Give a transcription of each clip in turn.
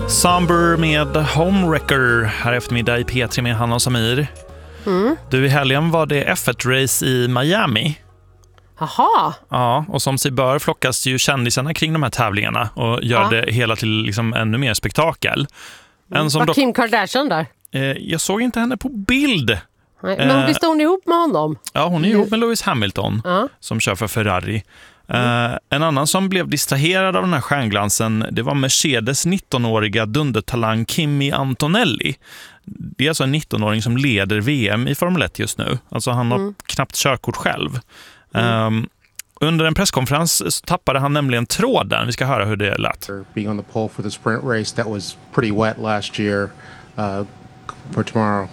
Somber med Homewrecker här eftermiddag i P3 med Hanna och Samir. Du, i helgen var det F1-race i Miami. Jaha. Ja, och som sig bör flockas ju kändisarna kring de här tävlingarna och gör det hela till liksom ännu mer spektakel. Var Kim Kardashian där? Jag såg inte henne på bild. Nej, men visst är hon ihop med honom? Ja, hon är ihop med Lewis Hamilton som kör för Ferrari. En annan som blev distraherad av den här stjärnglansen, det var Mercedes 19-åriga dundertalang Kimi Antonelli. Det är alltså en 19-åring som leder VM i Formel 1 just nu. Alltså han har knappt körkort själv. Under en presskonferens så tappade han nämligen tråden. Vi ska höra hur det lät. Being on the pole for the sprint race that was pretty wet last year for tomorrow.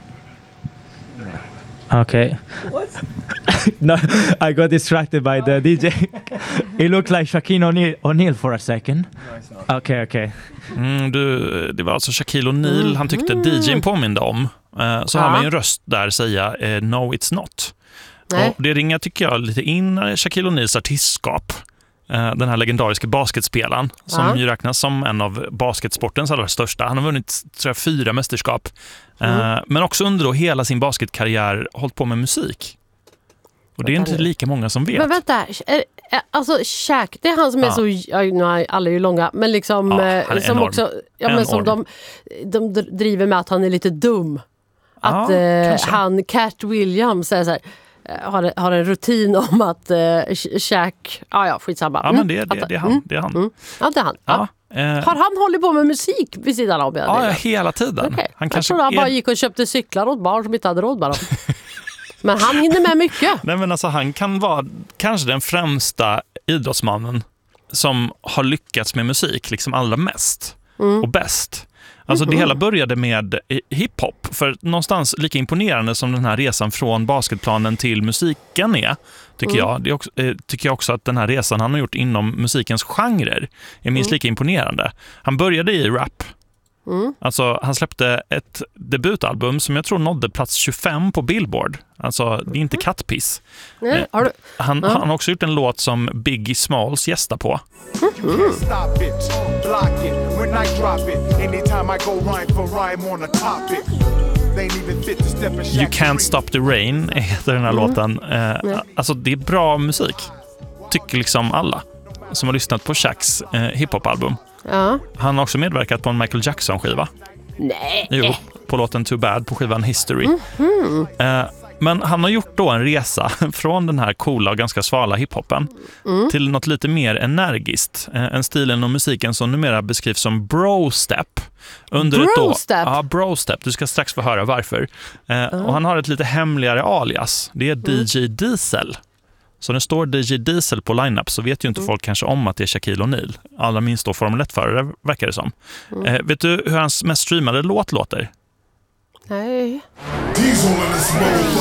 Okay. What? No, I got distracted by the DJ. It looked like Shaquille O'Neal for a second. No, it's not. Okay. Det var alltså Shaquille O'Neal han tyckte DJ:n påminde om. Så har man ju en röst där säga no it's not. Och det ringar tycker jag lite in Shaquille O'Neals artistskap. Den här legendariska basketspelaren som ju räknas som en av basketsportens allra största. Han har vunnit 4 mästerskap. Men också under då hela sin basketkarriär hållit på med musik. Och det är inte lika många som vet. Men vänta, alltså Shaq, det är han som är så, nu alla är ju långa, men liksom som också, men som de driver med att han är lite dum. Att han, Cat Williams, säger så här, har en rutin om att Shaq, skitsamma. Ja, men det är han. Ja, det är han. Ja. Har han hållit på med musik vid sidan av? Ja, hela tiden. Okay. Jag tror han bara gick och köpte cyklar åt barn som inte hade råd med dem. Men han hinner med mycket. Nej, men alltså, han kan vara kanske den främsta idrottsmannen som har lyckats med musik liksom allra mest och bäst. Alltså det hela började med hiphop, för någonstans lika imponerande som den här resan från basketplanen till musiken är, tycker jag. Tycker jag också att den här resan han har gjort inom musikens genrer är minst lika imponerande. Han började i rap. Alltså han släppte ett debutalbum som jag tror nådde plats 25 på Billboard. Alltså det är inte kattpiss. Han har också gjort en låt som Biggie Smalls gästar på. You Can't Stop the Rain heter den här låten. Alltså det är bra musik, tycker liksom alla som har lyssnat på Shaqs hiphop-album. Han har också medverkat på en Michael Jackson-skiva. Nej. Jo, på låten Too Bad på skivan History. Men han har gjort då en resa från den här coola och ganska svala hiphopen till något lite mer energiskt. En stilen och musiken som numera beskrivs som brostep. Brostep. Du ska strax få höra varför. Och han har ett lite hemligare alias. Det är DJ Diesel. Så när står DJ Diesel på line-up så vet ju inte folk kanske om att det är Shaquille O'Neal. Allra minst då Formel 1-förare verkar det som. Vet du hur hans mest streamade låt låter? Nej.